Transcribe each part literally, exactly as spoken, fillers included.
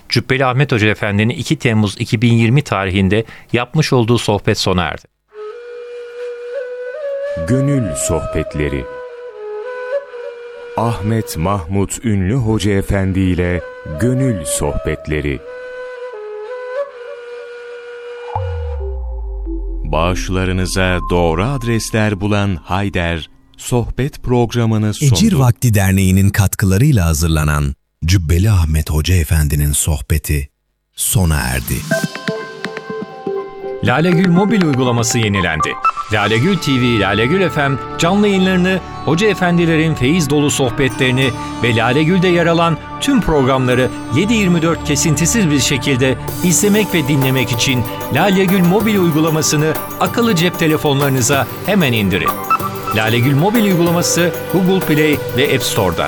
Cübbeli Ahmet Hoca Efendi'nin iki Temmuz iki bin yirmi tarihinde yapmış olduğu sohbet sona erdi. Gönül Sohbetleri Ahmet Mahmut Ünlü Hoca Efendi ile Gönül Sohbetleri. Bağışlarınıza doğru adresler bulan Hayder, sohbet programını sundu. Ecir Vakti Derneği'nin katkılarıyla hazırlanan Cübbeli Ahmet Hoca Efendi'nin sohbeti sona erdi. Lalegül mobil uygulaması yenilendi. Lalegül T V, Lalegül F M canlı yayınlarını, hoca efendilerin feyiz dolu sohbetlerini ve Lalegül'de yer alan tüm programları yedi yirmi dört kesintisiz bir şekilde izlemek ve dinlemek için Lalegül mobil uygulamasını akıllı cep telefonlarınıza hemen indirin. Lalegül mobil uygulaması Google Play ve App Store'da.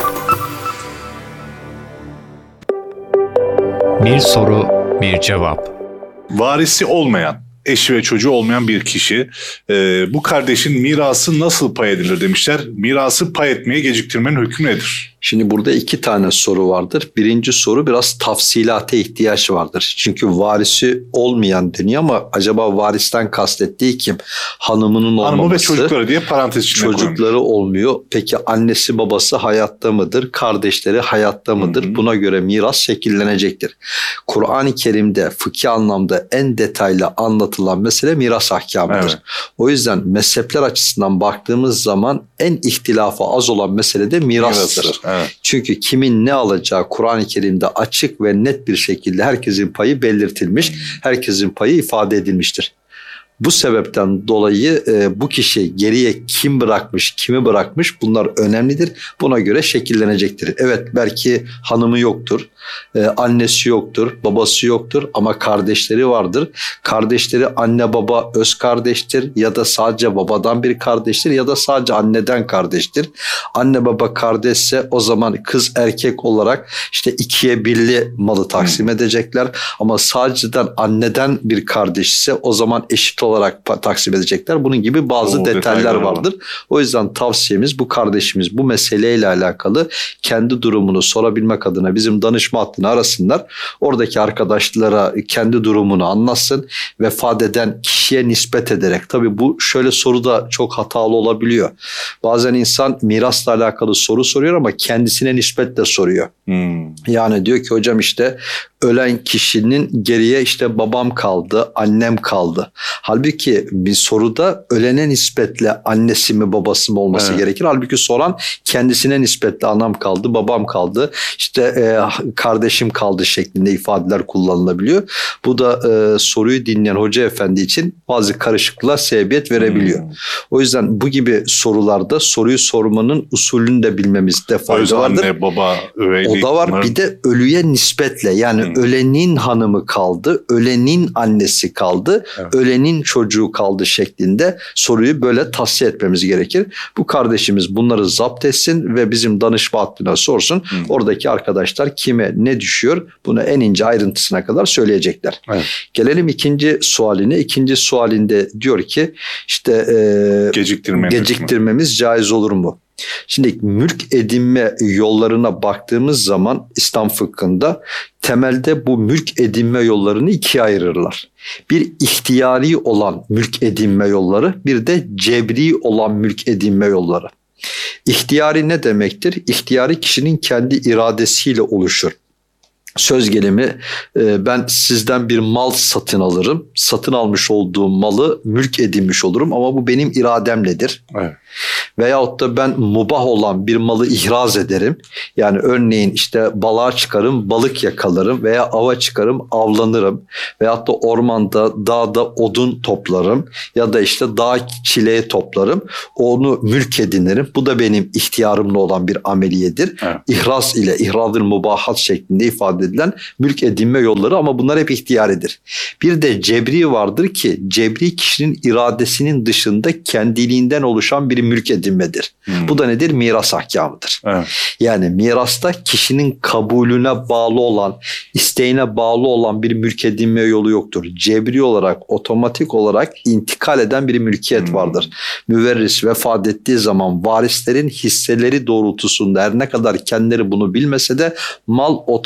Bir soru, bir cevap. Varisi olmayan, eşi ve çocuğu olmayan bir kişi e, bu kardeşin mirası nasıl pay edilir demişler. Mirası pay etmeye geciktirmenin hükmü nedir? Şimdi burada iki tane soru vardır. Birinci soru biraz tafsilata ihtiyaç vardır. Çünkü varisi olmayan deniyor ama acaba varisten kastettiği kim? Hanımının olmaması. Hanımı ve çocukları diye parantez içinde Çocukları koymuş. Olmuyor. Peki annesi babası hayatta mıdır? Kardeşleri hayatta mıdır? Hı-hı. Buna göre miras şekillenecektir. Kur'an-ı Kerim'de fıkhi anlamda en detaylı anlatılan mesele miras ahkamıdır. Evet. O yüzden mezhepler açısından baktığımız zaman en ihtilafı az olan mesele de mirastır. Evet. Evet. Çünkü kimin ne alacağı Kur'an-ı Kerim'de açık ve net bir şekilde herkesin payı belirtilmiş, herkesin payı ifade edilmiştir. Bu sebepten dolayı e, bu kişi geriye kim bırakmış, kimi bırakmış bunlar önemlidir. Buna göre şekillenecektir. Evet belki hanımı yoktur, e, annesi yoktur, babası yoktur ama kardeşleri vardır. Kardeşleri anne baba öz kardeştir ya da sadece babadan bir kardeştir ya da sadece anneden kardeştir. Anne baba kardeşse o zaman kız erkek olarak işte ikiye birli malı taksim edecekler. Ama sadece'den anneden bir kardeş ise o zaman eşit olarak olarak taksim edecekler. Bunun gibi bazı Oo, detaylar vardır. O yüzden tavsiyemiz bu kardeşimiz bu meseleyle alakalı kendi durumunu sorabilmek adına bizim danışma hattını arasınlar. Oradaki arkadaşlara kendi durumunu anlatsın. Vefat eden kişiye nispet ederek. Tabii bu şöyle soruda çok hatalı olabiliyor. Bazen insan mirasla alakalı soru soruyor ama kendisine nispetle soruyor. Hmm. Yani diyor ki hocam işte ölen kişinin geriye işte babam kaldı, annem kaldı. Halbuki bir soruda ölene nispetle annesi mi babası mı olması evet. gerekir. Halbuki soran kendisine nispetle anam kaldı, babam kaldı, işte e, kardeşim kaldı şeklinde ifadeler kullanılabiliyor. Bu da e, soruyu dinleyen hoca efendi için bazı karışıklığa sebebiyet verebiliyor. Hmm. O yüzden bu gibi sorularda soruyu sormanın usulünü de bilmemizde fayda vardır. Anne, baba, üveylik. O da var. Bunlar... Bir de ölüye nispetle yani hmm. ölenin hanımı kaldı, ölenin annesi kaldı, evet. ölenin çocuğu kaldı şeklinde soruyu böyle tahsiye etmemiz gerekir. Bu kardeşimiz bunları zapt etsin ve bizim danışma hattına sorsun. Hmm. Oradaki arkadaşlar kime ne düşüyor bunu en ince ayrıntısına kadar söyleyecekler. Evet. Gelelim ikinci sualine. İkinci sualinde diyor ki işte e, geciktirmemiz caiz olur mu? Şimdi mülk edinme yollarına baktığımız zaman İslam fıkhında temelde bu mülk edinme yollarını ikiye ayırırlar. Bir ihtiyari olan mülk edinme yolları, bir de cebri olan mülk edinme yolları. İhtiyari ne demektir? İhtiyari kişinin kendi iradesiyle oluşur. Söz gelimi ben sizden bir mal satın alırım. Satın almış olduğum malı mülk edinmiş olurum ama bu benim irademledir. Evet. Veyahut da ben mubah olan bir malı ihraz ederim. Yani örneğin işte balığa çıkarım, balık yakalarım veya ava çıkarım, avlanırım. Veyahut da ormanda, dağda odun toplarım ya da işte dağ çileği toplarım. Onu mülk edinirim. Bu da benim ihtiyarımla olan bir ameliyedir. Evet. İhraz ile ihraz-ı mubahat şeklinde ifade edilen mülk edinme yolları ama bunlar hep ihtiyaridir. Bir de cebri vardır ki cebri kişinin iradesinin dışında kendiliğinden oluşan bir mülk edinmedir. Hmm. Bu da nedir? Miras ahkamıdır. Evet. Yani mirasta kişinin kabulüne bağlı olan, isteğine bağlı olan bir mülk edinme yolu yoktur. Cebri olarak, otomatik olarak intikal eden bir mülkiyet hmm. vardır. Müverris vefat ettiği zaman varislerin hisseleri doğrultusunda her ne kadar kendileri bunu bilmese de mal otomatik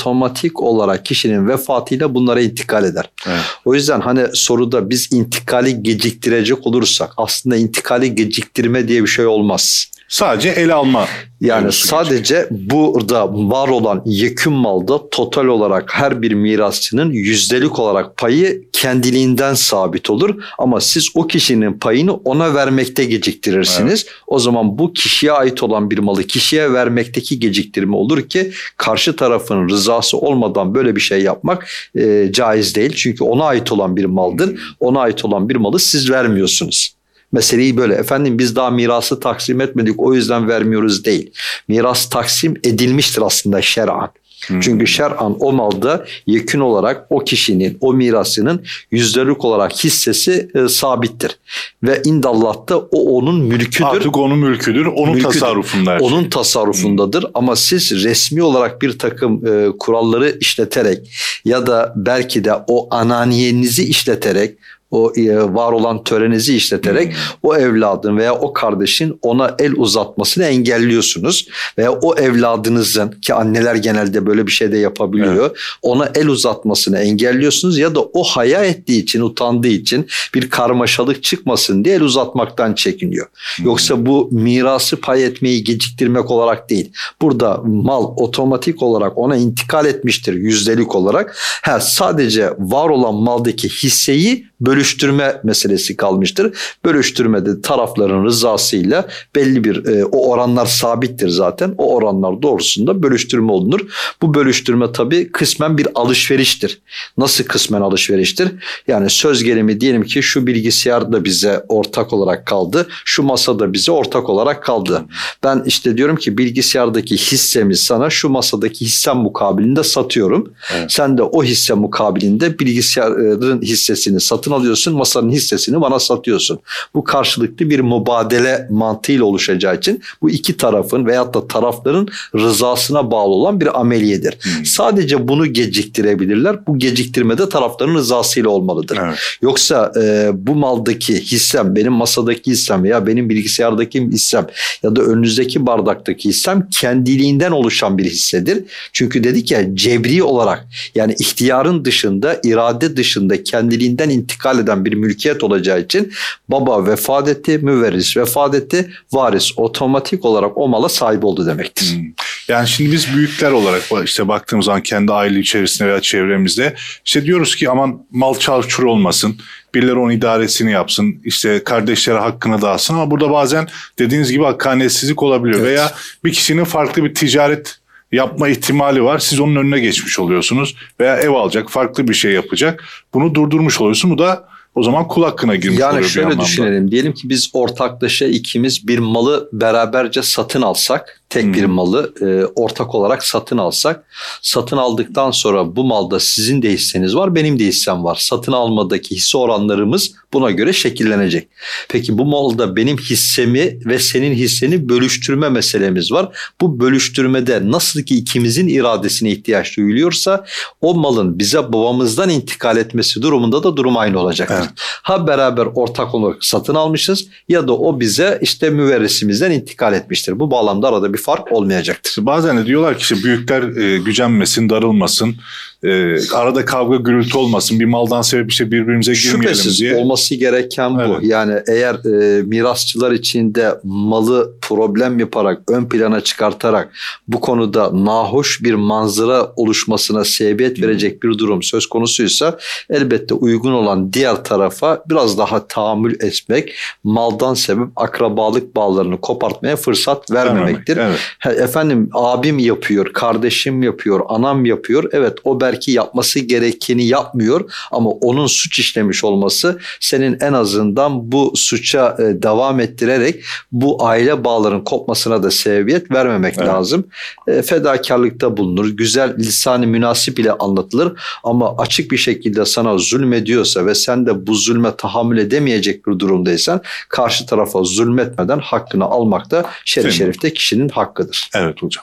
otomatik olarak kişinin vefatıyla bunlara intikal eder. Evet. O yüzden hani soruda biz intikali geciktirecek olursak aslında intikali geciktirme diye bir şey olmaz. Sadece ele alma. Yani sadece burada var olan yekün malda total olarak her bir mirasçının yüzdelik olarak payı kendiliğinden sabit olur. Ama siz o kişinin payını ona vermekte geciktirirsiniz. Evet. O zaman bu kişiye ait olan bir malı kişiye vermekteki geciktirme olur ki karşı tarafın rızası olmadan böyle bir şey yapmak e, caiz değil. Çünkü ona ait olan bir maldır. Ona ait olan bir malı siz vermiyorsunuz. Meseleyi böyle efendim biz daha mirası taksim etmedik o yüzden vermiyoruz değil. Miras taksim edilmiştir aslında şer'an. Hmm. Çünkü şer'an o malda yekün olarak o kişinin, o mirasının yüzdelik olarak hissesi e, sabittir. Ve indallah'ta o onun mülküdür. Artık onun mülküdür, onun mülküdür. tasarrufunda. Onun şey. tasarrufundadır hmm. ama siz resmi olarak bir takım e, kuralları işleterek ya da belki de o ananiyenizi işleterek o var olan törenizi işleterek hmm. o evladın veya o kardeşin ona el uzatmasını engelliyorsunuz. Veya o evladınızın ki anneler genelde böyle bir şey de yapabiliyor. Evet. Ona el uzatmasını engelliyorsunuz ya da o haya ettiği için, utandığı için bir karmaşalık çıkmasın diye el uzatmaktan çekiniyor. Hmm. Yoksa bu mirası pay etmeyi geciktirmek olarak değil. Burada mal otomatik olarak ona intikal etmiştir yüzdelik olarak. Ha, sadece var olan maldaki hisseyi bölüştürme meselesi kalmıştır. Bölüştürmede tarafların rızasıyla belli bir e, o oranlar sabittir zaten. O oranlar doğrusunda bölüştürme olunur. Bu bölüştürme tabii kısmen bir alışveriştir. Nasıl kısmen alışveriştir? Yani söz gelimi diyelim ki şu bilgisayar da bize ortak olarak kaldı. Şu masa da bize ortak olarak kaldı. Ben işte diyorum ki bilgisayardaki hissemi sana şu masadaki hissem mukabilinde satıyorum. Evet. Sen de o hisse mukabilinde bilgisayarın hissesini satın alıyorsun, masanın hissesini bana satıyorsun. Bu karşılıklı bir mübadele mantığıyla oluşacağı için bu iki tarafın veyahut da tarafların rızasına bağlı olan bir ameliyedir. Hmm. Sadece bunu geciktirebilirler. Bu geciktirme de tarafların rızasıyla olmalıdır. Evet. Yoksa e, bu maldaki hissem, benim masadaki hissem veya benim bilgisayardaki hissem ya da önünüzdeki bardaktaki hissem kendiliğinden oluşan bir hissedir. Çünkü dedik ya cebri olarak yani ihtiyarın dışında, irade dışında kendiliğinden intikal eden bir mülkiyet olacağı için baba vefat etti, müverris vefat etti, varis otomatik olarak o mala sahip oldu demektir. Hmm. Yani şimdi biz büyükler olarak işte baktığımız zaman kendi aile içerisinde veya çevremizde işte diyoruz ki aman mal çarçur olmasın, birileri onun idaresini yapsın, işte kardeşlere hakkını dağıtsın ama burada bazen dediğiniz gibi hakkaniyetsizlik olabiliyor. Evet. Veya bir kişinin farklı bir ticaret yapma ihtimali var. Siz onun önüne geçmiş oluyorsunuz veya ev alacak, farklı bir şey yapacak. Bunu durdurmuş oluyorsun. Bu da o zaman kul hakkına girmiş yani oluyor bir anlamda. Yani şöyle düşünelim. Diyelim ki biz ortaklaşa ikimiz bir malı beraberce satın alsak, tek hmm. bir malı e, ortak olarak satın alsak, satın aldıktan sonra bu malda sizin de hisseniz var, benim de hissem var. Satın almadaki hisse oranlarımız buna göre şekillenecek. Peki bu malda benim hissemi ve senin hisseni bölüştürme meselemiz var. Bu bölüştürmede nasıl ki ikimizin iradesine ihtiyaç duyuluyorsa o malın bize babamızdan intikal etmesi durumunda da durum aynı olacaktır. Evet. Ha beraber ortak olarak satın almışız ya da o bize işte müverrisimizden intikal etmiştir. Bu bağlamda arada bir fark olmayacaktır. Bazen de diyorlar ki işte büyükler e, gücenmesin, darılmasın, e, arada kavga gürültü olmasın, bir maldan sebep işte birbirimize girmeyelim Şüphesiz diye. Olması gereken bu. Evet. Yani eğer e, mirasçılar içinde malı problem yaparak, ön plana çıkartarak bu konuda nahoş bir manzara oluşmasına sebebiyet verecek bir durum söz konusuysa elbette uygun olan diğer tarafa biraz daha tahammül etmek, maldan sebep akrabalık bağlarını kopartmaya fırsat vermemektir. Evet. Efendim abim yapıyor, kardeşim yapıyor, anam yapıyor. Evet o belki yapması gerekeni yapmıyor ama onun suç işlemiş olması senin en azından bu suça devam ettirerek bu aile bağlarının kopmasına da sebebiyet vermemek evet. lazım. E, fedakarlıkta bulunur, güzel lisan-ı münasip ile anlatılır ama açık bir şekilde sana zulmediyorsa ve sen de bu zulme tahammül edemeyecek bir durumdaysan karşı tarafa zulmetmeden hakkını almak da şer'i şerifte kişinin hakkıdır. Evet hocam.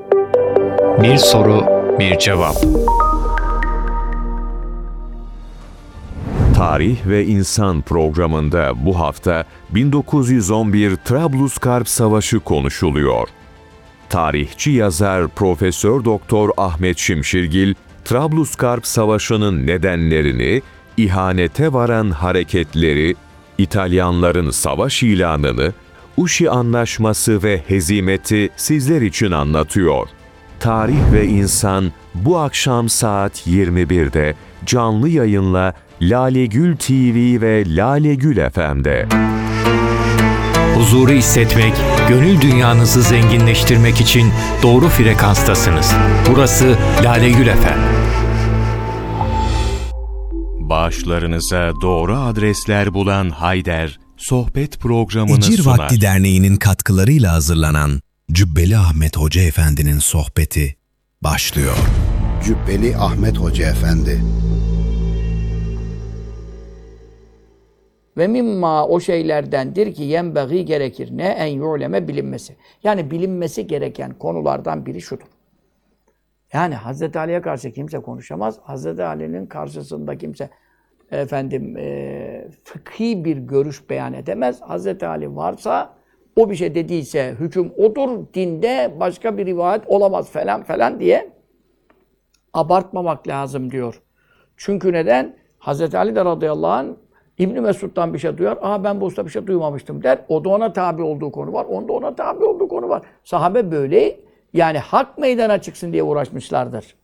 Bir soru, bir cevap. Tarih ve İnsan programında bu hafta bin dokuz yüz on bir Trablusgarp Savaşı konuşuluyor. Tarihçi yazar Profesör Doktor Ahmet Şimşirgil, Trablusgarp Savaşı'nın nedenlerini, ihanete varan hareketleri, İtalyanların savaş ilanını, Uşi Anlaşması ve hezimeti sizler için anlatıyor. Tarih ve İnsan bu akşam saat yirmi birde canlı yayınla Lalegül T V ve Lalegül F M'de. Huzuru hissetmek, gönül dünyanızı zenginleştirmek için doğru frekanstasınız. Burası Lalegül F M. Bağışlarınıza doğru adresler bulan Hayder, sohbet programını Ecir sunar. Vakti Derneği'nin katkılarıyla hazırlanan Cübbeli Ahmet Hoca Efendi'nin sohbeti başlıyor. Cübbeli Ahmet Hoca Efendi. Ve mimma o şeylerdendir ki yenbeği gerekir. Ne en yu'leme bilinmesi. Yani bilinmesi gereken konulardan biri şudur. Yani Hazreti Ali'ye karşı kimse konuşamaz. Hazreti Ali'nin karşısında kimse efendim e, fıkhi bir görüş beyan edemez. Hazreti Ali varsa o bir şey dediyse hüküm odur. Dinde başka bir rivayet olamaz falan falan diye abartmamak lazım diyor. Çünkü neden? Hazreti Ali de radıyallahu anh İbn Mesud'dan bir şey duyar. Aa ben bu usta bir şey duymamıştım der. O da ona tabi olduğu konu var. Onda ona tabi olduğu konu var. Sahabe böyle yani hak meydana çıksın diye uğraşmışlardır.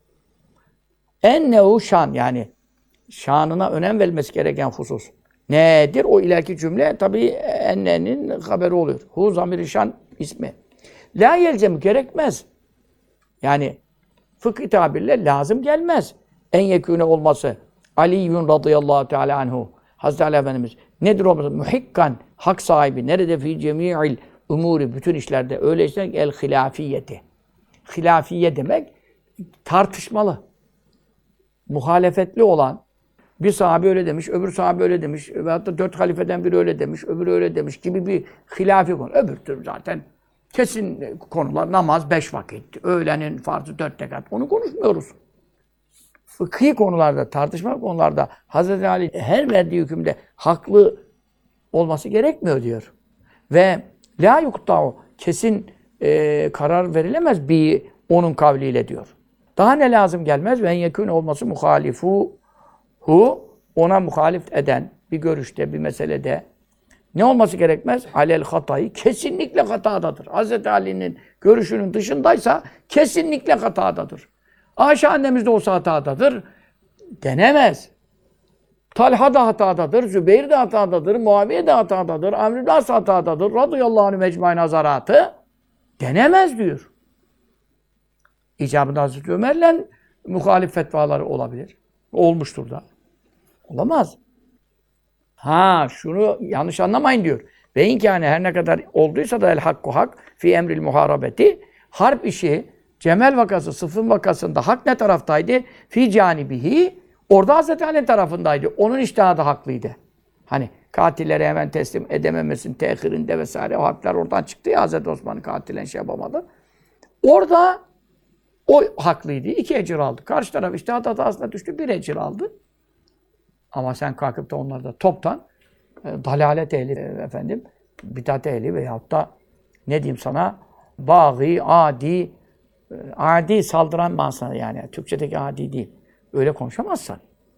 Ennehu şan yani şanına önem verilmesi gereken husus. Nedir? O ileriki cümle tabii ennenin haberi oluyor. Hu zamir-i şan ismi. La yelcem gerekmez. Yani fıkhi tabirle lazım gelmez. En yekûne olması. Aliyyun radıyallahu teala anhu. Hazreti Ali Efendimiz nedir o? Muhikkan, hak sahibi. Nerede? Fi cemi'il umuri, bütün işlerde. Öyleyse el hilafiyeti. Hilafiye demek tartışmalı. Muhalefetli olan bir sahabe öyle demiş, öbür sahabe öyle demiş ve hatta dört halifeden biri öyle demiş, öbürü öyle demiş gibi bir hilafi konu. Öbür tür zaten kesin konular. Namaz beş vakit, öğlenin farzı dört rekat. Onu konuşmuyoruz. Fıkhi konularda, tartışma konularda Hazreti Ali her verdiği hükümde haklı olması gerekmiyor diyor. Ve la yukta'u kesin e, karar verilemez bir onun kavliyle diyor. Daha ne lazım gelmez? Ve en yekûn olması muhalifu hu ona muhalif eden bir görüşte, bir meselede ne olması gerekmez? Alel hatayı kesinlikle hatadadır. Hazreti Ali'nin görüşünün dışındaysa kesinlikle hatadadır. Ayşe annemiz de olsa hatadadır. Denemez. Talha da hatadadır, Zübeyir de hatadadır, Muaviye de hatadadır, Amr ibn As hatadadır. Radıyallahu anh mecmuain nazaratı denemez diyor. İcabında Hazreti Ömer'le muhalif fetvaları olabilir. Olmuştur da. Olamaz. Ha şunu yanlış anlamayın diyor. Ve inkâne her ne kadar olduysa da el hakku hak fi emril muharabeti harp işi Cemel vakası, Sıffın vakasında hak ne taraftaydı? Fi canibihi orada Hazreti Ali tarafındaydı. Onun içtihadı haklıydı. Hani katilleri hemen teslim edememesinin tehirinde vesaire o harpler oradan çıktı ya Hazreti Osman'ın katilen şey yapamadı. Orada o haklıydı. İki ecir aldı. Karşı taraf içtihat hatasına düştü. Bir ecir aldı. Ama sen kalkıp da onlarda toptan e, dalalet ehli e, efendim, bidat ehli veyahut da ne diyeyim sana bâgî, adi, e, adi saldıran manasına yani. Türkçedeki adi değil. Öyle konuşamazsan.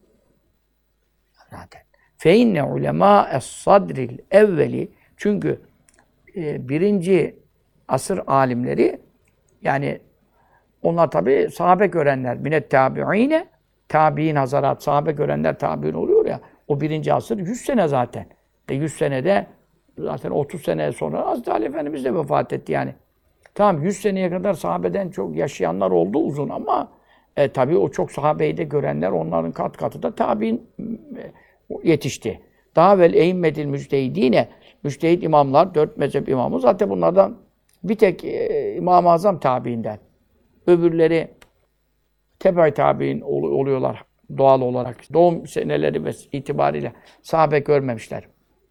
Zaten. Fe inne ulemâ es-sadril evveli çünkü e, birinci asır alimleri yani onlar tabi sahabe görenler minet tabi'ine tabi'in hazarat sahabe görenler tabi'in oluyor ya o birinci asır yüz sene zaten. E yüz senede zaten otuz sene sonra Hazreti Ali Efendimiz de vefat etti yani. Tamam yüz seneye kadar sahabeden çok yaşayanlar oldu uzun ama e, tabii o çok sahabeyi de görenler onların kat katı da tabi'in e, yetişti. Daha vel e'immedil müçtehidine müçtehid imamlar, dört mezhep imamı zaten bunlardan bir tek e, İmam-ı Azam tabi'inden. Öbürleri tebe-i tabi'in ol, oluyorlar doğal olarak. Doğum seneleri ve itibariyle sahabe görmemişler.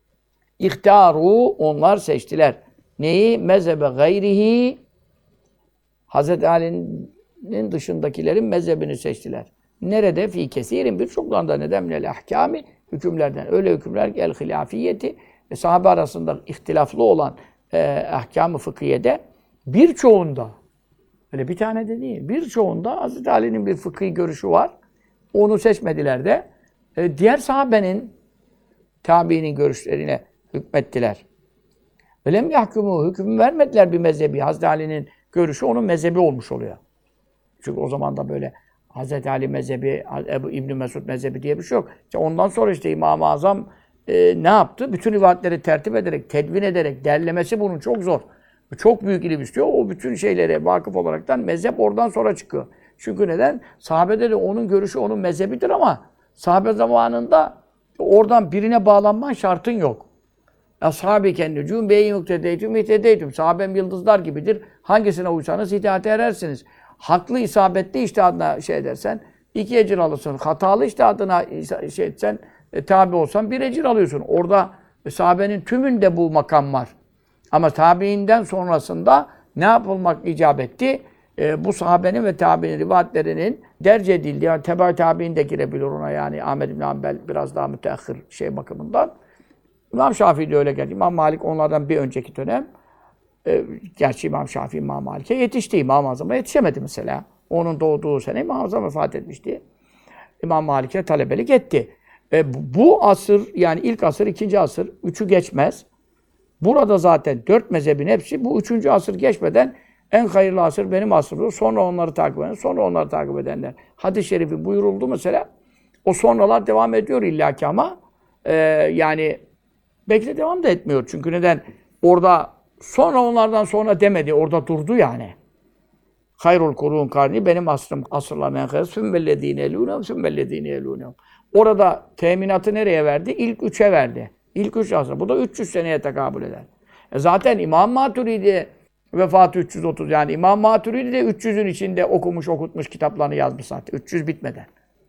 İhtaru onlar seçtiler. Neyi? Mezhebe gayrihi Hazreti Ali'nin dışındakilerin mezhebini seçtiler. Nerede? Fî kesirin birçoklarında neden minel ahkâmi hükümlerden. Öyle hükümler ki el hilafiyeti ve sahabe arasında ihtilaflı olan e, ahkâm-ı fıkhiyede birçoğunda Öyle bir tane de değil. Birçoğunda Hazreti Ali'nin bir fıkhi görüşü var. Onu seçmediler de. E, diğer sahabenin, tabiinin görüşlerine hükmettiler. Velem yahkumu, hüküm vermediler bir mezhebi. Hazreti Ali'nin görüşü onun mezhebi olmuş oluyor. Çünkü o zaman da böyle Hazreti Ali mezhebi, Ebu İbn Mesud mezhebi diye bir şey yok. İşte ondan sonra işte İmam-ı Azam e, ne yaptı? Bütün rivayetleri tertip ederek, tedvin ederek, derlemesi bunun çok zor. Çok büyük ilim istiyor. O bütün şeylere vakıf olaraktan mezhep oradan sonra çıkıyor. Çünkü neden? Sahabede de onun görüşü onun mezhebidir ama sahabe zamanında oradan birine bağlanman şartın yok. Ashab-ı kendicûm beyi muktedeytüm ihtedeytüm. Sahabem yıldızlar gibidir. Hangisine uysanız hidayete erersiniz. Haklı isabetli içtihadına şey edersen iki ecir alırsın. Hatalı içtihadına şey etsen, e, tabi olsan bir ecir alıyorsun. Orada e, sahabenin tümünde bu makam var. Ama tabiinden sonrasında ne yapılmak icap etti? E, bu sahabenin ve tabiinin rivayetlerinin derc edildiği, yani teba tabiin de girebilir ona yani Ahmed ibn Hanbel biraz daha müteahhir şey bakımından. İmam Şafii de öyle geldi. İmam Malik onlardan bir önceki dönem. E, gerçi İmam Şafii İmam Malik'e yetişti. İmam Azam'a yetişemedi mesela. Onun doğduğu sene İmam Azam vefat etmişti. İmam Malik'e talebelik etti. E, bu, bu asır yani ilk asır, ikinci asır, üçü geçmez. Burada zaten dört mezhebin hepsi bu üçüncü asır geçmeden en hayırlı asır benim asırım. Sonra onları takip eden, sonra onları takip edenler. Hadis-i şerifi buyuruldu mesela. O sonralar devam ediyor illaki ama e, yani belki de devam da etmiyor. Çünkü neden? Orada sonra onlardan sonra demedi. Orada durdu yani. Hayrul kurun karni benim asrım asırların en hayırlısı. Sümmellezîne elûnehum, sümmellezîne elûnehum. Orada teminatı nereye verdi? İlk üçe verdi. İlk üç asır. Bu da üç yüz seneye tekabül eder. E zaten İmam Maturidi vefatı üç yüz otuz. Yani İmam Maturidi de üç yüzün içinde okumuş, okutmuş kitaplarını yazmış zaten. üç yüz bitmeden.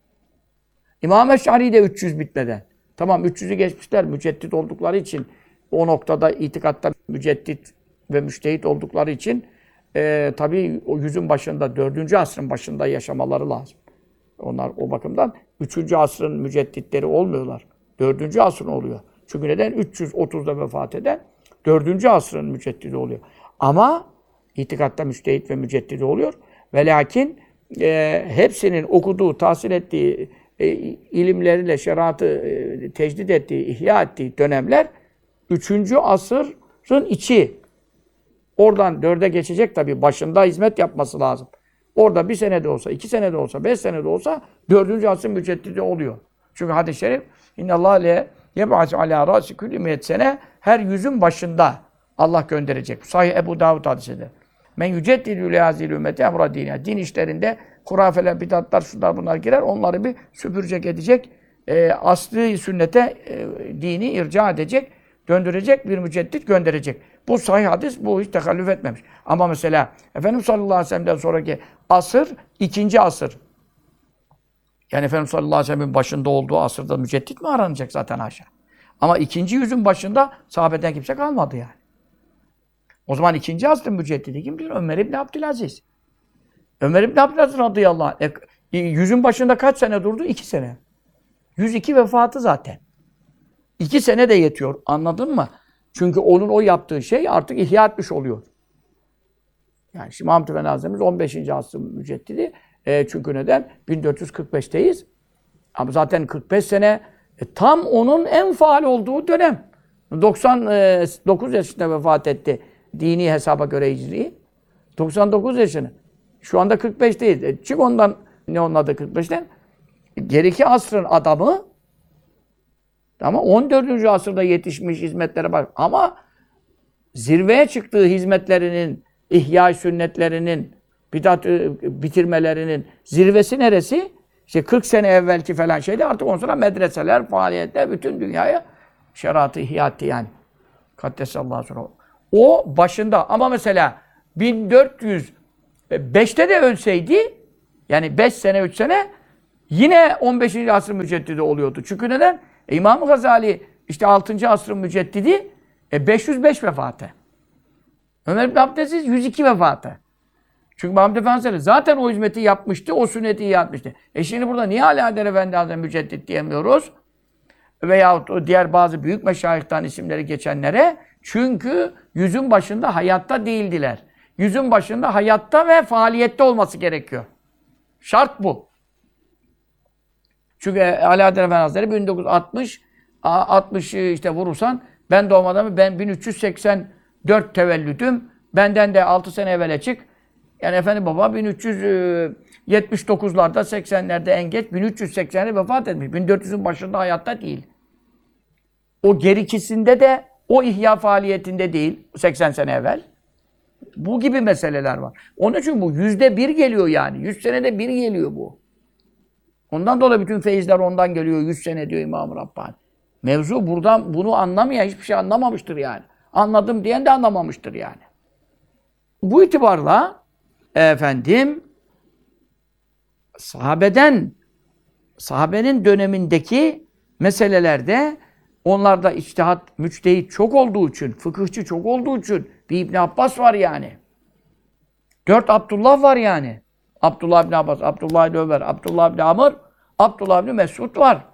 İmam Eş'ari de üç yüz bitmeden. Tamam üç yüzü geçmişler. Müceddit oldukları için o noktada itikatta müceddit ve müştehit oldukları için e, tabii o yüzün başında, dördüncü asrın başında yaşamaları lazım. Onlar o bakımdan üçüncü asrın mücedditleri olmuyorlar. dördüncü asrın oluyor. Çünkü neden? üç yüz otuzda vefat eden dördüncü asrın müceddidi oluyor. Ama itikatta müştehit ve müceddidi oluyor. Ve lakin e, hepsinin okuduğu, tahsil ettiği e, ilimleriyle şeriatı e, tecdid ettiği, ihya ettiği dönemler üçüncü asrın içi. Oradan dörde geçecek tabii. Başında hizmet yapması lazım. Orada bir senede olsa, iki senede olsa, beş senede olsa dördüncü asrın müceddidi oluyor. Çünkü hadis-i şerif İnnallâhe le yeb'as alâ râsi külli mi'et sene her yüzün başında Allah gönderecek. Sahih Ebu Davud hadisidir. Men yüceddidü lehâzîl ümmeti emra dînâ. Din işlerinde hurafeler, bidatlar, şunlar bunlar girer. Onları bir süpürecek edecek. E, aslı sünnete e, dini irca edecek, döndürecek bir müceddit gönderecek. Bu sahih hadis, bu hiç tekallüf etmemiş. Ama mesela Efendimiz sallallahu aleyhi ve sellem'den sonraki asır, ikinci asır. Yani Efendimiz sallallahu aleyhi ve sellem'in başında olduğu asırda müceddit mi aranacak zaten haşa? Ama ikinci yüzün başında sahabeden kimse kalmadı yani. O zaman ikinci asrın müceddidi kimdir? Ömer İbni Abdülaziz. Ömer İbni Abdülaziz radıyallahu anh. E, yüzün başında kaç sene durdu? İki sene. yüz iki vefatı zaten. İki sene de yetiyor. Anladın mı? Çünkü onun o yaptığı şey artık ihya etmiş oluyor. Yani şimdi Mahmud Efendi Hazretimiz on beşinci asrın müceddidi. E, çünkü neden? bin dört yüz kırk beşteyiz. Ama zaten kırk beş sene e, tam onun en faal olduğu dönem. doksan dokuz yaşında vefat etti. Dini hesaba göre hicri. doksan dokuz yaşını. Şu anda kırk beşteyiz. E, çık ondan ne onun adı kırk beşten? Geriki asrın adamı ama on dördüncü asırda yetişmiş hizmetlere bak. Ama zirveye çıktığı hizmetlerinin, ihya sünnetlerinin, bidat bitirmelerinin zirvesi neresi? İşte kırk sene evvelki falan şeydi. Artık ondan sonra medreseler, faaliyetler bütün dünyaya şeriatı ihya etti yani. Kaddesallahu sonra. O başında ama mesela bin dört yüz beşte de ölseydi yani beş sene, üç sene yine on beşinci asrın müceddidi oluyordu. Çünkü neden? E, İmam Gazali işte altıncı asrın müceddidi e, beş yüz beş vefatı. Ömer İbni Abdülaziz yüz iki vefatı. Çünkü Mahmud Efendi zaten o hizmeti yapmıştı, o sünneti iyi yapmıştı. E şimdi burada niye Ali Adem Efendi Hazretleri müceddit diyemiyoruz? Veyahut o diğer bazı büyük meşayihtan isimleri geçenlere. Çünkü yüzün başında hayatta değildiler. yüzün başında hayatta ve faaliyette olması gerekiyor. Şart bu. Çünkü Alaaddin Efendi Hazretleri bin dokuz yüz altmış altmışı işte vurursan ben doğmadan ben bin üç yüz seksen dört tevellüdüm. Benden de altı sene evvele çık. Yani Efendi Baba bin üç yüz yetmiş dokuzlarda seksenlerde en geç bin üç yüz seksende vefat etmiş. bin dört yüzün başında hayatta değil. O gerikisinde de o ihya faaliyetinde değil seksen sene evvel. Bu gibi meseleler var. Onun için bu yüzde bir geliyor yani. Yüz senede bir geliyor bu. Ondan dolayı bütün feyizler ondan geliyor. Yüz sene diyor İmam-ı Rabbani. Mevzu buradan bunu anlamayan hiçbir şey anlamamıştır yani. Anladım diyen de anlamamıştır yani. Bu itibarla efendim sahabeden sahabenin dönemindeki meselelerde onlarda içtihat, müçtehit çok olduğu için, fıkıhçı çok olduğu için bir İbn Abbas var yani. Dört Abdullah var yani. Abdullah ibn Abbas, Abdullah ibn Ömer, Abdullah ibn Amr, Abdullah ibn Mesud var.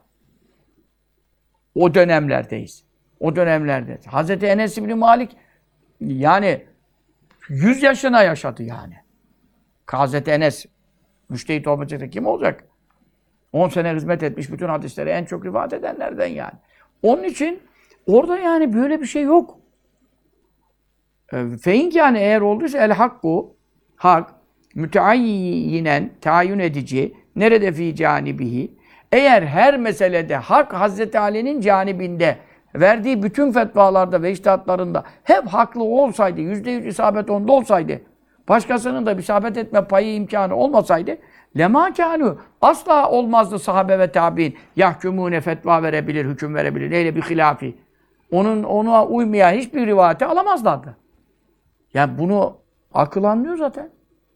O dönemlerdeyiz. O dönemlerde. Hazreti Enes ibn Malik yani yüz yaşına yaşadı yani. Hazreti Enes müştehit olmayacak kim olacak? on sene hizmet etmiş, bütün hadisleri en çok rivayet edenlerden yani. Onun için orada yani böyle bir şey yok. Fein yani eğer olduysa el hakku hak müteayyinen tayin edici nerede fi canibihi eğer her meselede hak Hazreti Ali'nin canibinde verdiği bütün fetvalarda ve içtihatlarında hep haklı olsaydı, yüzde yüz isabet onda olsaydı, başkasının da isabet etme payı imkanı olmasaydı, lema kânû asla olmazdı sahabe ve tabi'in yahkümûne fetva verebilir, hüküm verebilir. Neyle bir hilafi. Onun ona uymayan hiçbir rivayete alamazlardı. Yani bunu akıl anlıyor zaten.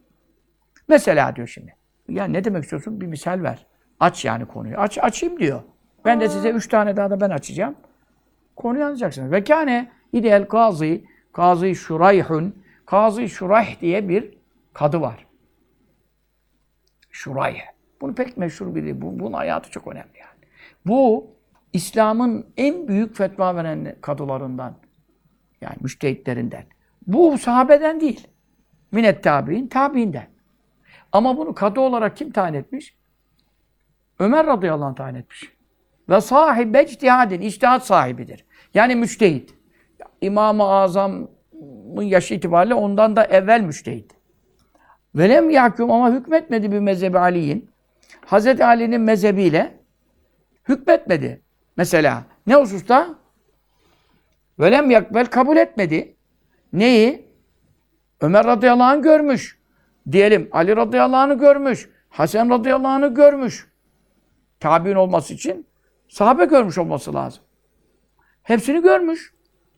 Mesela diyor şimdi. Ya ne demek istiyorsun? Bir misal ver. Aç yani konuyu. Aç açayım diyor. Ben de size üç tane daha da ben açacağım. Konuyu anlayacaksınız. Ve kâne idel Kazı, Kazı Şurayhun, Kazı Şurayh diye bir kadı var. Şurayh. Bunu pek meşhur biri. Bu, bunun hayatı çok önemli yani. Bu İslam'ın en büyük fetva veren kadılarından. Yani müştehitlerinden. Bu sahabeden değil. Minet tabi'in, tabi'inden. Ama bunu kadı olarak kim tayin etmiş? Ömer radıyallahu anh tayin etmiş. Ve sahibe ictihadin, ictihat sahibidir. Yani müçtehit. İmam-ı Azam'ın yaşı itibariyle ondan da evvel müçtehit. Velem yahkum ama hükmetmedi bir mezhebi Ali'nin. Hazreti Ali'nin mezhebiyle hükmetmedi. Mesela ne hususta? Velem yakbel kabul etmedi. Neyi? Ömer radıyallahu anh görmüş. Diyelim Ali radıyallahu anh'ı görmüş. Hasan radıyallahu anh'ı görmüş. Tabi'in olması için sahabe görmüş olması lazım. Hepsini görmüş.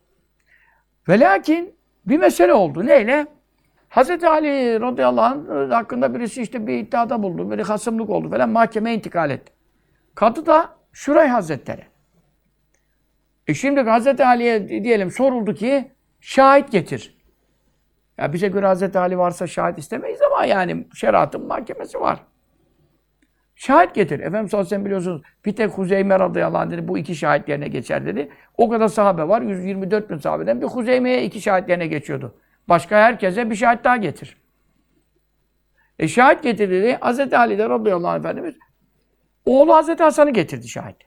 Ve lakin bir mesele oldu. Neyle? Hazreti Ali radıyallahu anh hakkında birisi işte bir iddiada bulundu. Bir hasımlık oldu falan. Mahkemeye intikal etti. Kadı da Şuray Hazretleri. E şimdi Hazreti Ali'ye diyelim soruldu ki şahit getir. Ya bize göre Hazreti Ali varsa şahit istemeyiz ama yani şeriatın mahkemesi var. Şahit getir. Efendimiz sallallahu aleyhi ve sellem biliyorsunuz bir tek Huzeyme radıyallahu anh dedi bu iki şahit yerine geçer dedi. O kadar sahabe var. yüz yirmi dört bin sahabeden bir Huzeyme'ye iki şahit yerine geçiyordu. Başka herkese bir şahit daha getir. E şahit getir dedi. Hazreti Ali de radıyallahu anh Efendimiz oğlu Hazreti Hasan'ı getirdi şahit.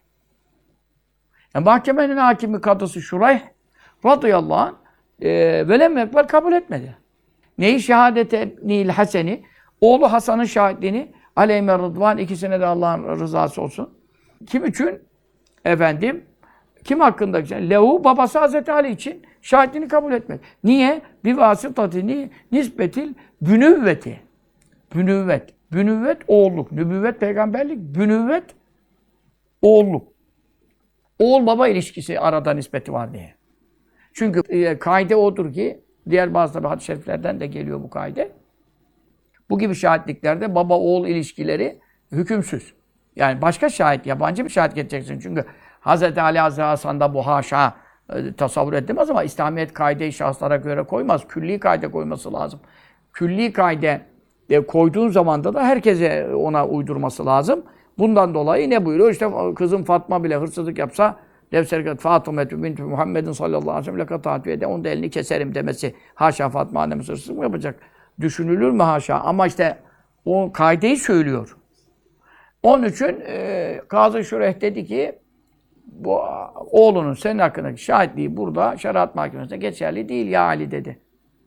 Yani mahkemenin hakimi kadısı Şurayh radıyallahu anh e, velem ekber kabul etmedi. Neyi şehadete nil Haseni oğlu Hasan'ın şahitliğini aleyhime rıdvan ikisine de Allah'ın rızası olsun. Kim için? Efendim kim hakkında? Lehu babası Hazreti Ali için şahitliğini kabul etmedi. Niye? Bir vasıtatini nisbetil bünüvveti. Bünüvvet. Bünüvvet oğulluk. Nübüvvet peygamberlik. Bünüvvet oğulluk. Oğul baba ilişkisi arada nispeti var diye. Çünkü e, kaide odur ki diğer bazı hadis-i şeriflerden de geliyor bu kaide. Bu gibi şahitliklerde baba oğul ilişkileri hükümsüz. Yani başka şahit, yabancı bir şahit getireceksin. Çünkü Hazreti Ali Hazreti Hasan'da bu haşa e, tasavvur edilmez ama İslamiyet kaideyi şahıslara göre koymaz. Külli kaide koyması lazım. Külli kaide e, koyduğun zaman da herkese ona uydurması lazım. Bundan dolayı ne buyuruyor? İşte kızım Fatma bile hırsızlık yapsa Levserkat Fatıma binti Muhammedin sallallahu aleyhi ve sellem lekatatu ede. Onun da elini keserim demesi. Haşa Fatma annemiz hırsızlık mı yapacak? Düşünülür mü haşa? Ama işte o kaideyi söylüyor. Onun için e, Kazı Şureyh dedi ki bu oğlunun senin hakkındaki şahitliği burada şeriat mahkemesinde geçerli değil ya Ali dedi.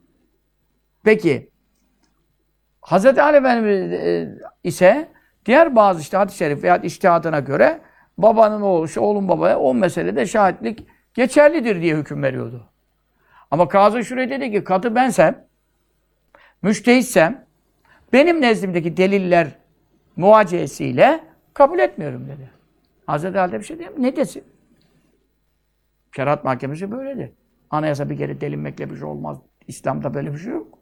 Peki Hazreti Ali Efendimiz e, ise diğer bazı işte hadis-i şerif veya içtihadına göre babanın oğlu, işte oğlun babaya o meselede şahitlik geçerlidir diye hüküm veriyordu. Ama Kazı Şureyh dedi ki katı bensem, müştehitsem benim nezdimdeki deliller muvaciyesiyle kabul etmiyorum dedi. Hazreti Ali de bir şey diyeyim ne desin? Şeriat mahkemesi böyledir. Anayasa bir kere delinmekle bir şey olmaz. İslam'da böyle bir şey yok.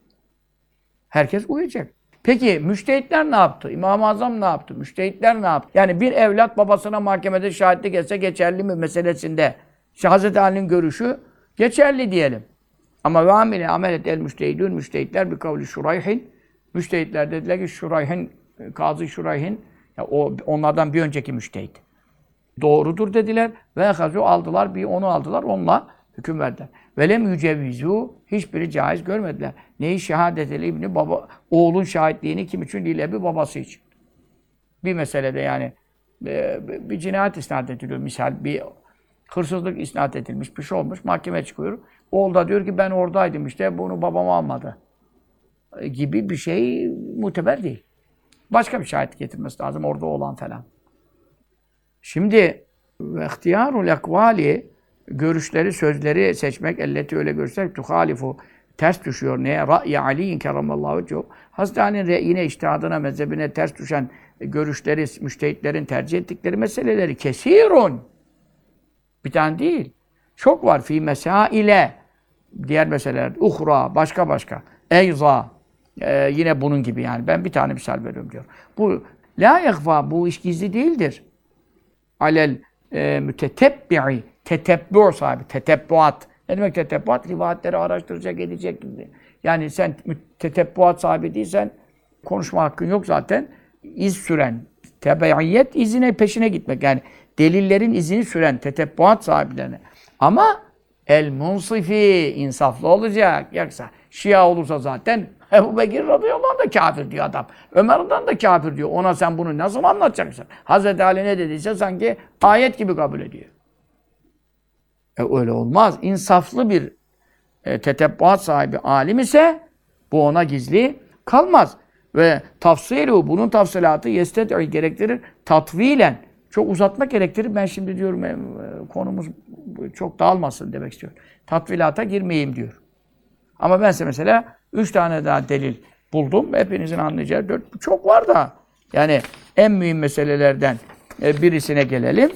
Herkes uyacak. Peki müştehitler ne yaptı? İmam-ı Azam ne yaptı? Müştehitler ne yaptı? Yani bir evlat babasına mahkemede şahitlik etse geçerli mi meselesinde? İşte Hazreti Ali'nin görüşü geçerli diyelim. Ama ve amile amelet el müştehidun müştehitler bir kavli Şurayhin. Müştehitler dediler ki Şurayhin, Kazı Şurayhin ya o onlardan bir önceki müştehit. Doğrudur dediler ve hazu aldılar, bir onu aldılar, onunla hüküm verdiler. Velem yücevvizu hiçbiri caiz görmediler. Neyi şehadeteli ibni baba oğlun şahitliğini kim için değil bir babası için. Bir meselede yani e, bir cinayet isnat ediliyor. Misal bir hırsızlık isnat edilmiş bir şey olmuş. Mahkemeye çıkıyor. Oğul da diyor ki ben oradaydım işte bunu babam almadı. E, gibi bir şey muteber değil. Başka bir şahit getirmesi lazım orada olan falan. Şimdi ve ihtiyarul ekvali görüşleri, sözleri seçmek, elleti öyle görüşler, tuhalifu, ters düşüyor. Neye? Ra'yi Ali'in kerramallahu vecehu. Hazreti Ali'nin re'yine, içtihadına, mezhebine ters düşen görüşleri, müştehitlerin tercih ettikleri meseleleri kesirun. Bir tane değil. Çok var. Fî mesaile. Diğer meseleler. Uhra, başka başka. Eyza. Ee, yine bunun gibi yani. Ben bir tane misal veriyorum diyor. Bu, la yekfa, bu iş gizli değildir. Alel e, mütetebbi'i. Tetebbu sahibi, tetebbuat. Ne demek tetebbuat? Rivayetleri araştıracak, edecek gibi. Yani sen tetebbuat sahibi değilsen konuşma hakkın yok zaten. İz süren, tebeiyet izine peşine gitmek. Yani delillerin izini süren tetebbuat sahiplerine. Ama el munsifi, insaflı olacak. Yoksa Şia olursa zaten Ebu Bekir radıyallahu anh da kafir diyor adam. Ömer'den de kafir diyor. Ona sen bunu nasıl anlatacaksın? Hazreti Ali ne dediyse sanki ayet gibi kabul ediyor. E öyle olmaz. İnsaflı bir e, tetebbuat sahibi alim ise bu ona gizli kalmaz. Ve tafsilu, bunun tafsilatı yested'i gerektirir. Tatvilen, çok uzatma gerektirir. Ben şimdi diyorum e, konumuz çok dağılmasın demek istiyorum. Tatvilata girmeyeyim diyor. Ama bense mesela üç tane daha delil buldum. Hepinizin anlayacağı dört, çok var da. Yani en mühim meselelerden e, birisine gelelim.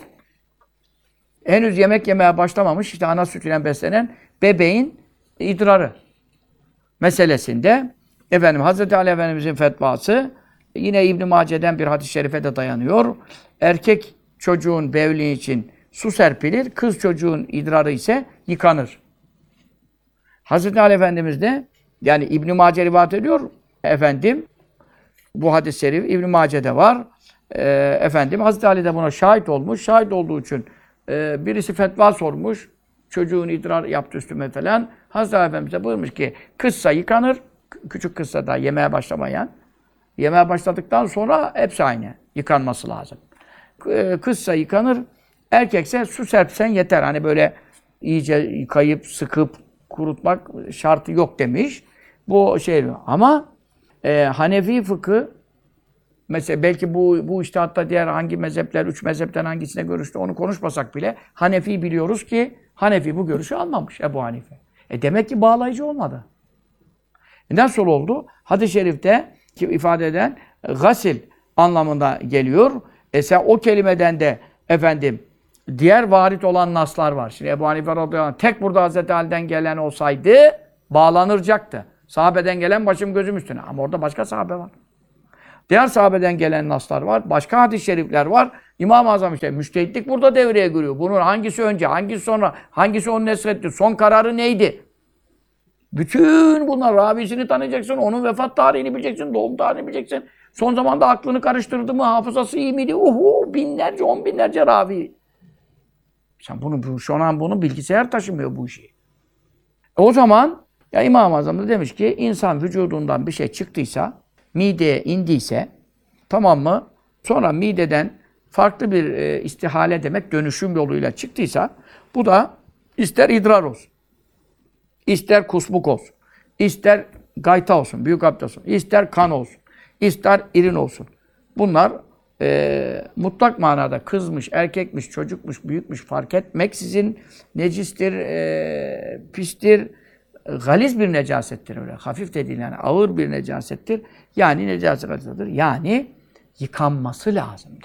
Henüz yemek yemeye başlamamış, işte ana sütüyle beslenen bebeğin idrarı meselesinde efendim Hazreti Ali Efendimizin fetvası yine İbn-i Mace'den bir hadis-i şerife de dayanıyor. Erkek çocuğun bevli için su serpilir, kız çocuğun idrarı ise yıkanır. Hazreti Ali Efendimiz de yani İbn-i Mace rivayet ediyor efendim. Bu hadis-i şerif İbn-i Mace'de var. Ee, efendim Hazreti Ali de buna şahit olmuş. Şahit olduğu için e, birisi fetva sormuş. Çocuğun idrar yaptı üstüme falan. Hazreti Ali Efendimiz de buyurmuş ki kızsa yıkanır. Küçük kızsa da yemeğe başlamayan. Yemeğe başladıktan sonra hepsi aynı. Yıkanması lazım. E, kızsa yıkanır. Erkekse su serpsen yeter. Hani böyle iyice yıkayıp sıkıp kurutmak şartı yok demiş. Bu şey ama e, Hanefi fıkı mesela belki bu bu içtihatta diğer hangi mezhepler, üç mezhepten hangisine görüştü onu konuşmasak bile Hanefi biliyoruz ki Hanefi bu görüşü almamış Ebu Hanife. E demek ki bağlayıcı olmadı. E nasıl oldu? Hadis-i şerifte ki ifade eden gasil anlamında geliyor. E sen o kelimeden de efendim diğer varit olan naslar var. Şimdi Ebu Hanife radıyallahu anh tek burada Hazreti Ali'den gelen olsaydı bağlanılacaktı. Sahabeden gelen başım gözüm üstüne. Ama orada başka sahabe var. Diğer sahabeden gelen naslar var. Başka hadis-i şerifler var. İmam-ı Azam işte müştehitlik burada devreye giriyor. Bunun hangisi önce, hangisi sonra, hangisi onu nesretti, son kararı neydi? Bütün bunlar ravisini tanıyacaksın, onun vefat tarihini bileceksin, doğum tarihini bileceksin. Son zamanda aklını karıştırdı mı, hafızası iyi miydi? Uhu, binlerce, on binlerce ravi. Sen bunu, bu, şu an bunu bilgisayar taşımıyor bu işi. E o zaman ya İmam-ı Azam da demiş ki insan vücudundan bir şey çıktıysa, mideye indiyse, tamam mı? Sonra mideden farklı bir e, istihale demek dönüşüm yoluyla çıktıysa bu da ister idrar olsun, ister kusmuk olsun, ister gayta olsun, büyük abdest olsun, ister kan olsun, ister irin olsun. Bunlar e, mutlak manada kızmış, erkekmiş, çocukmuş, büyükmüş fark etmeksizin necistir, e, pistir, galiz bir necasettir öyle. Hafif de değil yani ağır bir necasettir. Yani necasettir. Yani yıkanması lazımdır.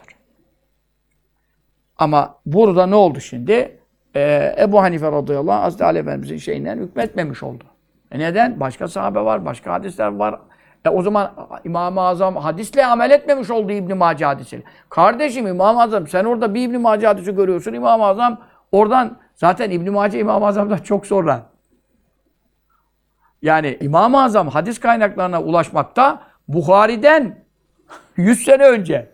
Ama burada ne oldu şimdi? Ee, Ebu Hanife radıyallahu anh Hazreti Ali Efendimiz'in şeyinden hükmetmemiş oldu. E neden? Başka sahabe var, başka hadisler var. E o zaman İmam-ı Azam hadisle amel etmemiş oldu İbn-i Mace hadisiyle. Kardeşim İmam-ı Azam sen orada bir İbn-i Mace hadisi görüyorsun. İmam-ı Azam oradan zaten İbn-i Mace İmam-ı Azam'dan çok sonra. Yani İmam-ı Azam hadis kaynaklarına ulaşmakta Buhari'den yüz sene önce.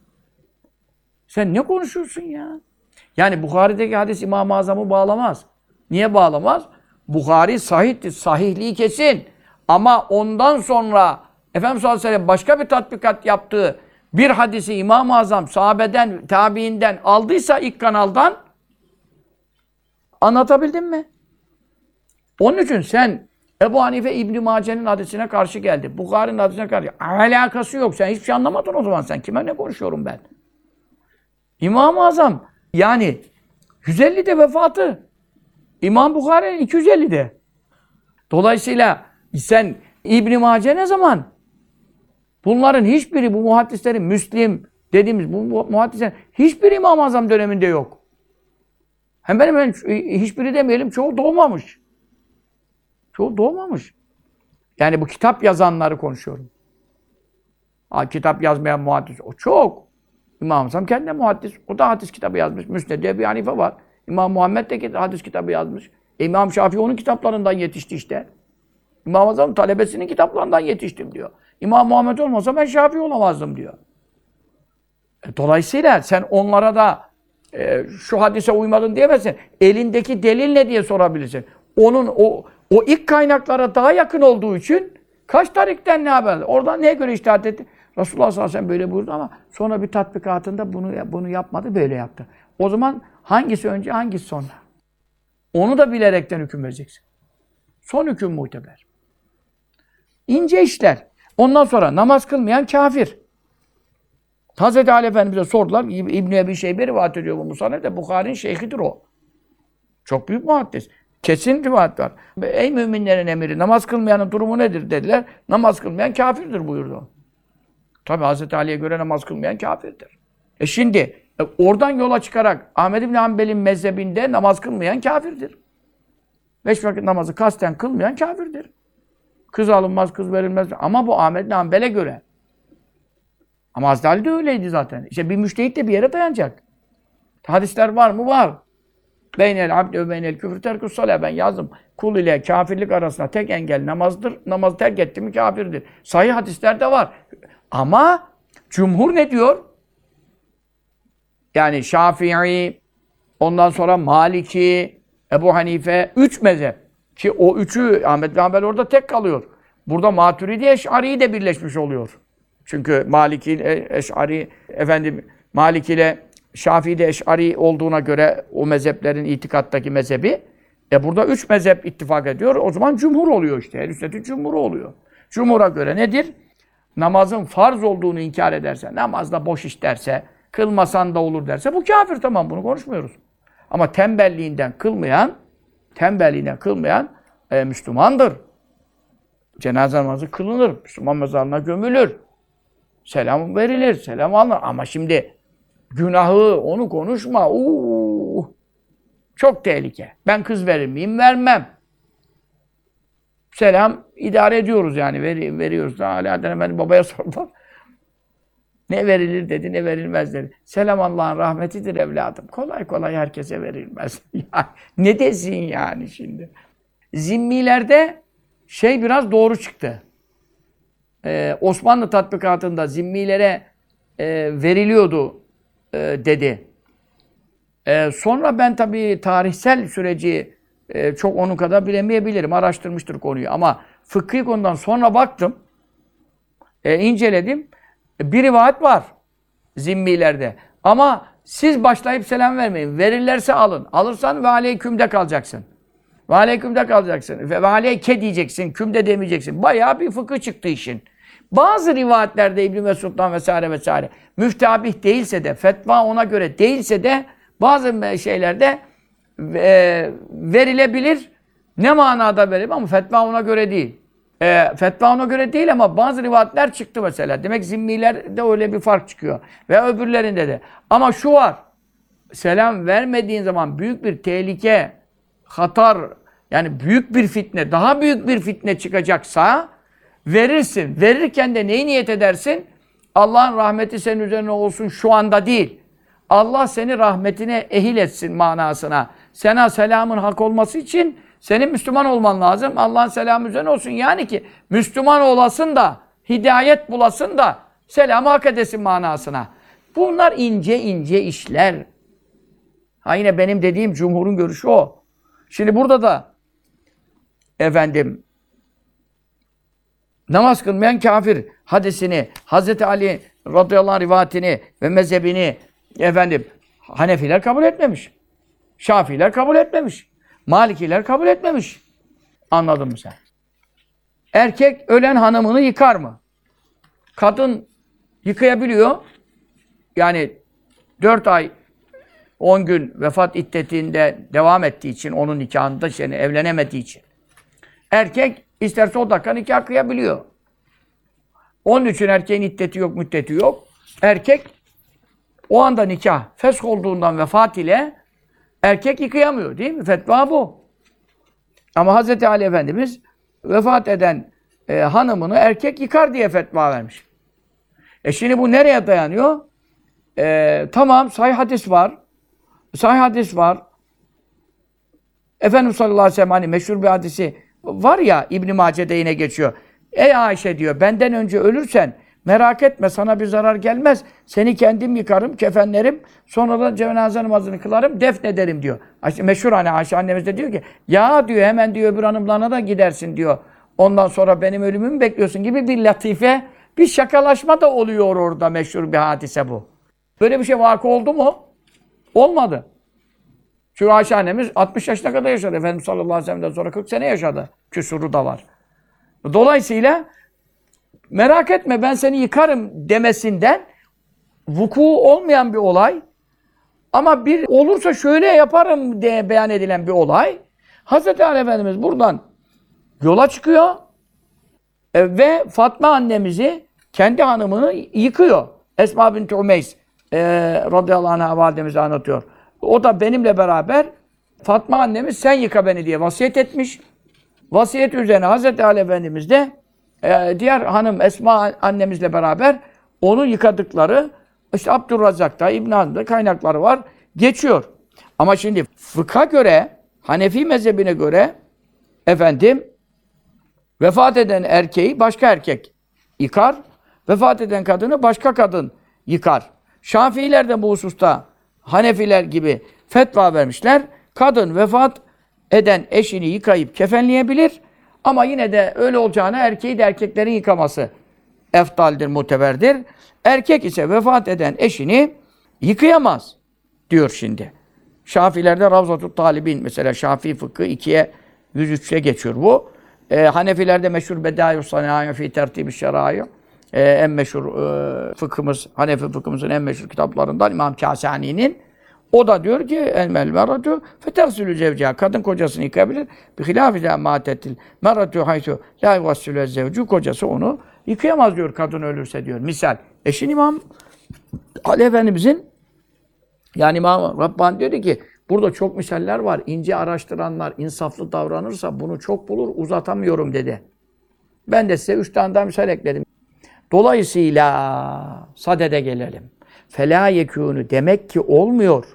Sen ne konuşuyorsun ya? Yani Buhari'deki hadis İmam-ı Azam'ı bağlamaz. Niye bağlamaz? Buhari sahihtir, sahihliği kesin. Ama ondan sonra Efendimiz sallallahu aleyhi ve sellem başka bir tatbikat yaptığı bir hadisi İmam-ı Azam sahabeden, tabiinden aldıysa ilk kanaldan anlatabildim mi? Onun için sen Ebu Hanife İbn-i Mace'nin hadisine karşı geldi. Bukhari'nin hadisine karşı. Alakası yok. Sen hiçbir şey anlamadın o zaman. Sen kime ne konuşuyorum ben? İmam-ı Azam yani yüz ellide vefatı. İmam Bukhari'nin iki yüz ellide. Dolayısıyla sen İbn-i Mace ne zaman? Bunların hiçbiri bu muhaddislerin Müslim dediğimiz bu muhaddislerin hiçbir İmam-ı Azam döneminde yok. Hem benim ben hiçbiri demeyelim çoğu doğmamış. Çoğu doğmamış. Yani bu kitap yazanları konuşuyorum. Ha, kitap yazmayan muhaddis o çok. İmam-ı Azam kendi muhaddis. O da hadis kitabı yazmış. Müsned-i Ebu Hanife var. İmam Muhammed de hadis kitabı yazmış. İmam Şafii onun kitaplarından yetişti işte. İmam-ı Azam talebesinin kitaplarından yetiştim diyor. İmam Muhammed olmasa ben Şafii olamazdım diyor. E, dolayısıyla sen onlara da e, şu hadise uymadın diyemezsin. Elindeki delil ne diye sorabilirsin. Onun o o ilk kaynaklara daha yakın olduğu için kaç tarikten ne haber? Oradan neye göre iştahat etti? Resulullah sallallahu aleyhi ve sellem böyle buyurdu ama sonra bir tatbikatında bunu bunu yapmadı, böyle yaptı. O zaman hangisi önce, hangisi sonra? Onu da bilerekten hüküm vereceksin. Son hüküm muteber. İnce işler. Ondan sonra namaz kılmayan kafir. Hazreti Ali Efendimiz'e sordular. İbn-i Ebi Şeybe rivayet ediyor bu Musannef'te. Bukhari'nin şeyhidir o. Çok büyük muhaddis. Kesin rivayet var. Ey müminlerin emiri, namaz kılmayanın durumu nedir dediler. Namaz kılmayan kafirdir buyurdu. Tabi Hazreti Ali'ye göre namaz kılmayan kafirdir. E şimdi e, oradan yola çıkarak Ahmed İbn Hanbel'in mezhebinde namaz kılmayan kafirdir. Beş vakit namazı kasten kılmayan kafirdir. Kız alınmaz, kız verilmez. Ama bu Ahmed İbn Hanbel'e göre. Ama Hazreti Ali de öyleydi zaten. İşte bir müştehit de bir yere dayanacak. Hadisler var mı? Var. Beynel abd ve beynel küfür terkus salâ. Ben yazdım. Kul ile kafirlik arasında tek engel namazdır. Namazı terk etti mi kafirdir. Sahih hadisler de var. Ama cumhur ne diyor? Yani Şafii, ondan sonra Maliki, Ebu Hanife, üç mezhep. Ki o üçü, Ahmed bin Hanbel orada tek kalıyor. Burada Maturidi Eş'ari de birleşmiş oluyor. Çünkü Maliki, Eş'ari, efendim Maliki ile Şafii de Eş'ari olduğuna göre o mezheplerin itikattaki mezhebi. E burada üç mezhep ittifak ediyor. O zaman cumhur oluyor işte. Ehl-i Sünnet'in cumhuru oluyor. Cumhura göre nedir? Namazın farz olduğunu inkar ederse, namazda boş iş derse, kılmasan da olur derse bu kafir, tamam, bunu konuşmuyoruz. Ama tembelliğinden kılmayan, tembelliğinden kılmayan e, Müslümandır. Cenaze namazı kılınır, Müslüman mezarına gömülür. Selam verilir, selam alınır. Ama şimdi günahı, onu konuşma. Uuu, çok tehlike. Ben kız verir miyim? Vermem. Selam idare ediyoruz yani. Ver, veriyoruz. Ali Adem Efendi babaya sordular. Ne verilir dedi, ne verilmez dedi. Selam Allah'ın rahmetidir evladım. Kolay kolay herkese verilmez. Ya, ne desin yani şimdi? Zimmilerde şey biraz doğru çıktı. Ee, Osmanlı tatbikatında zimmilere e, veriliyordu e, dedi. Ee, sonra ben tabii tarihsel süreci e, çok onun kadar bilemeyebilirim. Araştırmıştır konuyu. Ama fıkhi konudan sonra baktım, e, inceledim. Bir rivayet var zimmilerde. Ama siz başlayıp selam vermeyin. Verirlerse alın. Alırsan ve aleykümde kalacaksın. Ve aleykümde kalacaksın. Ve aleyke diyeceksin. Kümde demeyeceksin. Bayağı bir fıkıh çıktı işin. Bazı rivayetlerde İbn Mesud'dan vesaire vesaire müftabih değilse de, fetva ona göre değilse de bazı şeylerde e, verilebilir. Ne manada verilir ama fetva ona göre değil. E, fetva ona göre değil ama bazı rivayetler çıktı mesela. Demek zimmilerde öyle bir fark çıkıyor. Ve öbürlerinde de. Ama şu var. Selam vermediğin zaman büyük bir tehlike, hatar, yani büyük bir fitne, daha büyük bir fitne çıkacaksa verirsin. Verirken de neyi niyet edersin? Allah'ın rahmeti senin üzerine olsun şu anda değil. Allah seni rahmetine ehil etsin manasına. Sana selamın hak olması için senin Müslüman olman lazım. Allah'ın selamı üzerine olsun. Yani ki Müslüman olasın da, hidayet bulasın da selamı hak edesin manasına. Bunlar ince ince işler. Ha yine benim dediğim cumhurun görüşü o. Şimdi burada da efendim namaz kılmayan kafir hadisini, Hazreti Ali radıyallahu anh rivayetini ve mezhebini efendim Hanefiler kabul etmemiş. Şafiiler kabul etmemiş. Malikiler kabul etmemiş. Anladın mı sen? Erkek ölen hanımını yıkar mı? Kadın yıkayabiliyor. Yani dört ay on gün vefat iddetinde devam ettiği için, onun nikahında yani evlenemediği için. Erkek isterse o dakika nikah kıyabiliyor. Onun için erkeğin iddeti yok, müddeti yok. Erkek o anda nikah fesh olduğundan vefat ile erkek yıkayamıyor değil mi? Fetva bu. Ama Hazreti Ali Efendimiz vefat eden e, hanımını erkek yıkar diye fetva vermiş. E şimdi bu nereye dayanıyor? E, tamam sahih hadis var. Sahih hadis var. Efendimiz sallallahu aleyhi ve sellem hani meşhur bir hadisi var ya İbn-i Mace'de yine geçiyor. Ey Ayşe diyor benden önce ölürsen merak etme sana bir zarar gelmez. Seni kendim yıkarım, kefenlerim. Sonra da cenaze namazını kılarım, defnederim diyor. Meşhur hani Ayşe annemiz de diyor ki ya diyor hemen diyor öbür hanımlarına da gidersin diyor. Ondan sonra benim ölümümü bekliyorsun gibi bir latife, bir şakalaşma da oluyor orada, meşhur bir hadise bu. Böyle bir şey vakı oldu mu? Olmadı. Çünkü Ayşe annemiz altmış yaşına kadar yaşadı. Efendimiz sallallahu aleyhi ve sellem'den sonra kırk sene yaşadı. Küsuru da var. Dolayısıyla merak etme ben seni yıkarım demesinden vuku olmayan bir olay ama bir olursa şöyle yaparım diye beyan edilen bir olay. Hazreti Ali Efendimiz buradan yola çıkıyor e, ve Fatma annemizi kendi hanımını yıkıyor. Esma bint Umeys e, radıyallahu anh'a validemizi anlatıyor. O da benimle beraber Fatma annemiz sen yıka beni diye vasiyet etmiş. Vasiyet üzerine Hazreti Ali Efendimiz de e, diğer hanım Esma annemizle beraber onu yıkadıkları işte Abdurrazzak'ta, İbn Han'da kaynakları var. Geçiyor. Ama şimdi fıkha göre, Hanefi mezhebine göre efendim vefat eden erkeği başka erkek yıkar. Vefat eden kadını başka kadın yıkar. Şafiiler de bu hususta Hanefiler gibi fetva vermişler. Kadın vefat eden eşini yıkayıp kefenleyebilir. Ama yine de öyle olacağına erkeği de erkeklerin yıkaması eftaldir, muteberdir. Erkek ise vefat eden eşini yıkayamaz diyor şimdi. Şafilerde Ravzatut Talibin mesela Şafii fıkhı ikiye yüz üçe geçiyor bu. Ee, Hanefilerde meşhur Bedâiyus Sanâi fî tertîb-i şerâi. Ee, en meşhur e, fıkhımız, Hanefi fıkhımızın en meşhur kitaplarından İmam Kâsani'nin. O da diyor ki el meratu feteghsilü zevciha, kadın kocasını yıkayabilir. Bi hilâfi zâ mâtetil meratu haythu lâ yughassilü zevcu, kocası onu yıkayamaz diyor kadın ölürse diyor. Misal eşin İmam Ali Efendimizin, yani İmam Rabbani diyordu ki burada çok misaller var. İnce araştıranlar insaflı davranırsa bunu çok bulur, uzatamıyorum dedi. Ben de size üç tane daha misal ekledim. Dolayısıyla sadede gelelim. Felâ yekûnü demek ki olmuyor.